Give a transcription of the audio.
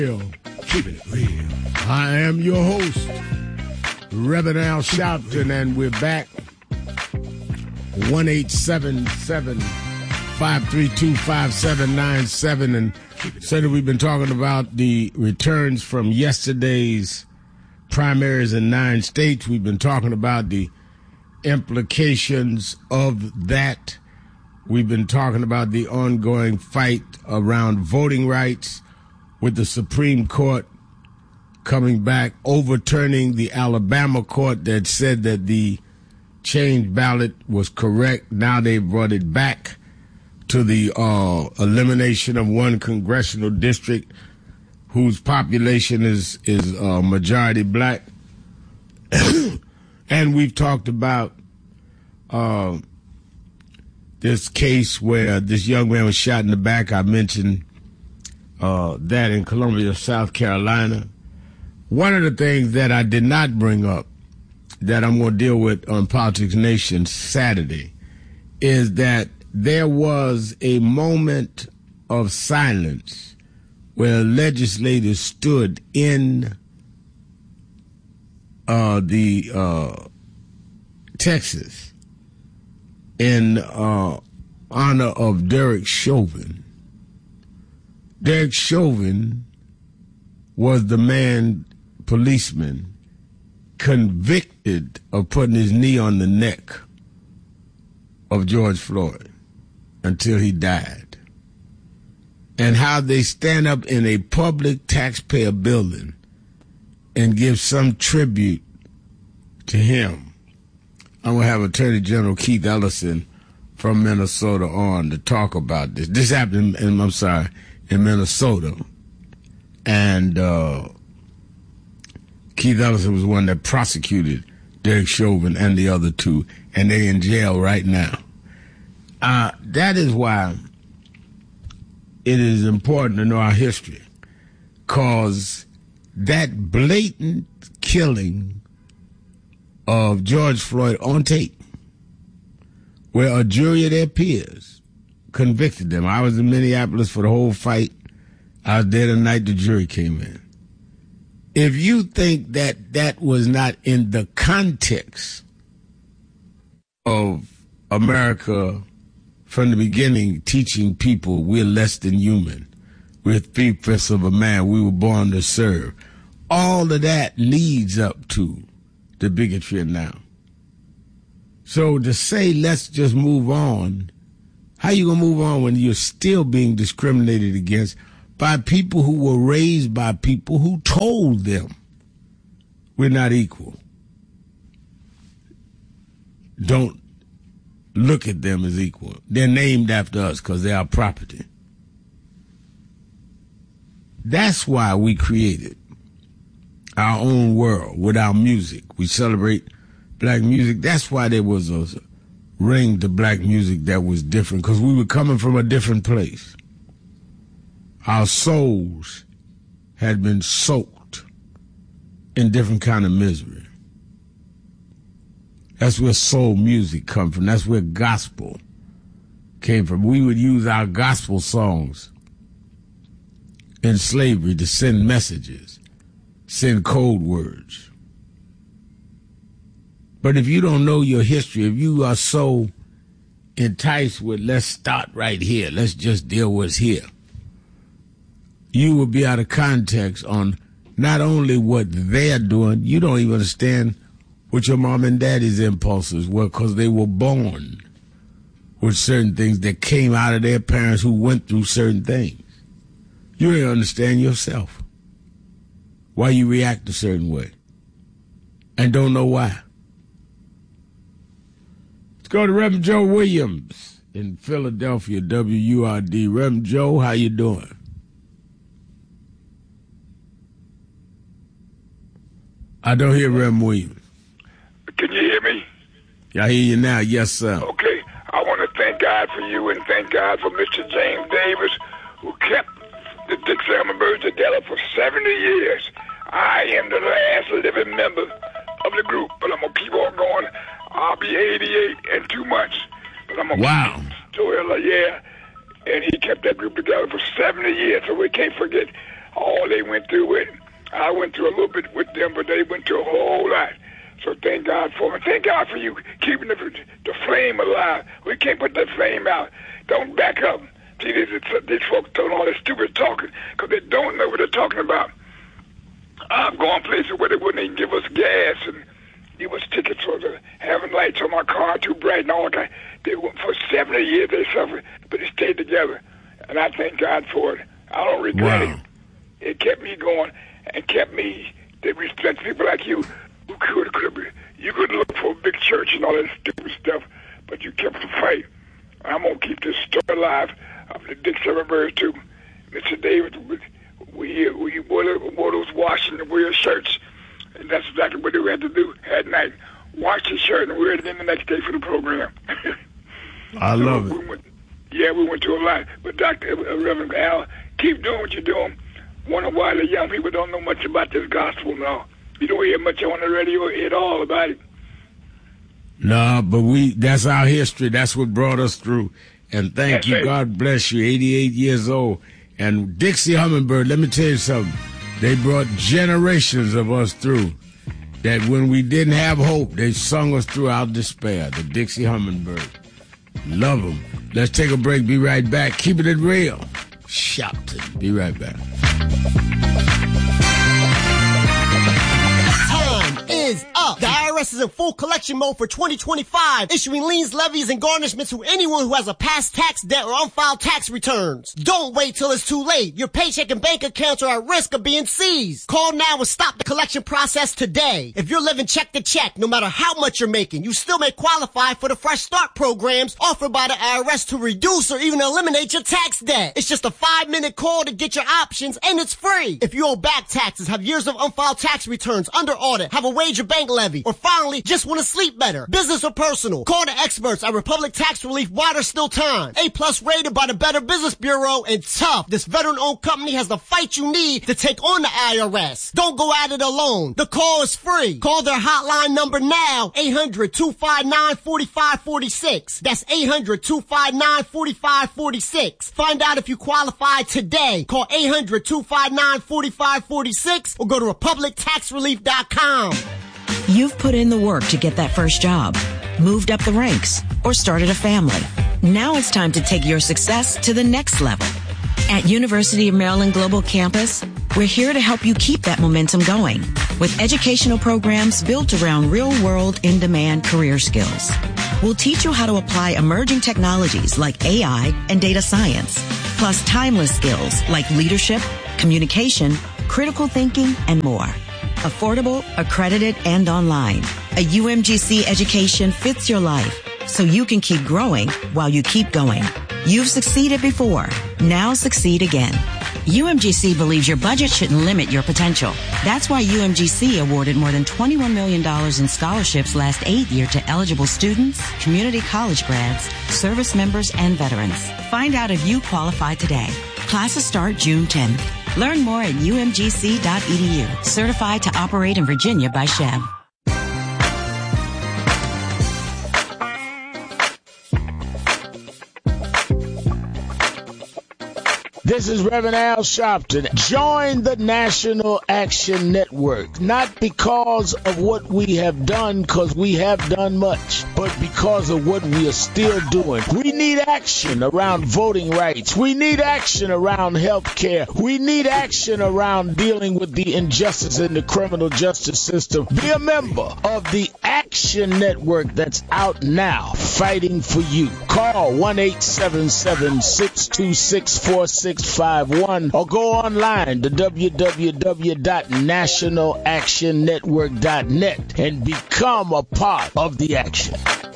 Keeping it real. I am your host, Reverend Al Sharpton, and we're back. 1-877-532-5797. And so we've been talking about the returns from yesterday's primaries in 9 states. We've been talking about the implications of that. We've been talking about the ongoing fight around voting rights, with the Supreme Court coming back, overturning the Alabama court that said that the change ballot was correct. Now they've brought it back to the elimination of one congressional district whose population is majority black. And we've talked about this case where this young man was shot in the back. I mentioned that in Columbia, South Carolina. One of the things that I did not bring up that I'm going to deal with on Politics Nation Saturday is that there was a moment of silence where legislators stood in Texas in honor of Derek Chauvin. Derek Chauvin was the policeman convicted of putting his knee on the neck of George Floyd until he died. And how they stand up in a public taxpayer building and give some tribute to him. I'm going to have Attorney General Keith Ellison from Minnesota on to talk about this. This happened in Minnesota. And Keith Ellison was the one that prosecuted Derek Chauvin and the other two, and they're in jail right now. That is why it is important to know our history, because that blatant killing of George Floyd on tape, where a jury of their peers convicted them. I was in Minneapolis for the whole fight. I was there the night the jury came in. If you think that that was not in the context of America from the beginning teaching people we're less than human, we're 3/5 of a man, we were born to serve, all of that leads up to the bigotry of now. So to say let's just move on, how you going to move on when you're still being discriminated against by people who were raised by people who told them we're not equal? Don't look at them as equal. They're named after us because they're our property. That's why we created our own world with our music. We celebrate black music. That's why there was a ring to black music that was different, because we were coming from a different place. Our souls had been soaked in different kind of misery. That's where soul music come from. That's where gospel came from. We would use our gospel songs in slavery to send messages, send code words. But if you don't know your history, if you are so enticed with let's start right here, let's just deal with what's here, you will be out of context on not only what they're doing, you don't even understand what your mom and daddy's impulses were, because they were born with certain things that came out of their parents who went through certain things. You don't understand yourself, why you react a certain way, and don't know why. Let's go to Reverend Joe Williams in Philadelphia, WURD. Reverend Joe, how you doing? I don't hear Reverend Williams. Can you hear me? I hear you now. Yes, sir. Okay. I want to thank God for you and thank God for Mr. James Davis, who kept the Dixie Birds together for 70 years. I am the last living member of the group, but I'm going to keep on going. I'll be 88 in 2 months. But I'm gonna wow. Joel, yeah. And he kept that group together for 70 years, so we can't forget all they went through with. I went through a little bit with them, but they went through a whole lot. So thank God for them. Thank God for you keeping the flame alive. We can't put that flame out. Don't back up. See, these folks doing all this stupid talking because they don't know what they're talking about. I'm going places where they wouldn't even give us gas and give us tickets for having lights on my car too bright and all that. For 70 years they suffered, but they stayed together. And I thank God for it. I don't regret it. It kept me going and kept me to respect people like you who you could look for a big church and all that stupid stuff, but you kept the fight. I'm going to keep this story alive of the Dick Summerberg too. Mr. David, we wore those washing and wear shirts, and that's exactly what we had to do at night. Wash the shirt and wear it in the next day for the program. I love it. We went to a lot. But Dr. Reverend Al, keep doing what you're doing. Wonder why the young people don't know much about this gospel now. You don't hear much on the radio at all about it. No, but that's our history. That's what brought us through. And thank you. God bless you. 88 years old. And Dixie Hummingbird, let me tell you something. They brought generations of us through. That when we didn't have hope, they sung us through our despair. The Dixie Hummingbird. Love them. Let's take a break. Be right back. Keeping it real. Shopton. Be right back. Is up. The IRS is in full collection mode for 2025, issuing liens, levies, and garnishments to anyone who has a past tax debt or unfiled tax returns. Don't wait till it's too late. Your paycheck and bank accounts are at risk of being seized. Call now and stop the collection process today. If you're living check to check, no matter how much you're making, you still may qualify for the Fresh Start programs offered by the IRS to reduce or even eliminate your tax debt. It's just a 5-minute call to get your options, and it's free. If you owe back taxes, have years of unfiled tax returns under audit, have a wage or bank levy, or finally just want to sleep better, business or personal, call the experts at Republic Tax Relief while there's still time. A+ rated by the Better Business Bureau, and tough. This veteran-owned company has the fight you need to take on the IRS. Don't go at it alone. The call is free. Call their hotline number now, 800-259-4546. That's 800-259-4546. Find out if you qualify today. Call 800-259-4546 or go to republictaxrelief.com. You've put in the work to get that first job, moved up the ranks, or started a family. Now it's time to take your success to the next level. At University of Maryland Global Campus, we're here to help you keep that momentum going with educational programs built around real-world, in-demand career skills. We'll teach you how to apply emerging technologies like AI and data science, plus timeless skills like leadership, communication, critical thinking, and more. Affordable, accredited, and online. A UMGC education fits your life, so you can keep growing while you keep going. You've succeeded before. Now succeed again. UMGC believes your budget shouldn't limit your potential. That's why UMGC awarded more than $21 million in scholarships last 8 year to eligible students, community college grads, service members, and veterans. Find out if you qualify today. Classes start June 10th. Learn more at umgc.edu. Certified to operate in Virginia by Chev. This is Reverend Al Sharpton. Join the National Action Network, not because of what we have done, because we have done much, but because of what we are still doing. We need action around voting rights. We need action around health care. We need action around dealing with the injustice in the criminal justice system. Be a member of the Action Network that's out now, fighting for you. Call 1-877-626-4651 or go online to www.nationalactionnetwork.net and become a part of the action.